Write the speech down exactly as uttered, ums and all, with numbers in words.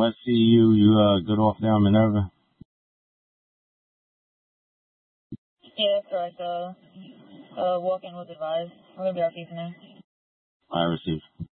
West C U, you uh, good off there on Minerva? Yeah, that's correct. Uh, uh, walk-in was advised. I'm going to be out East now. I received.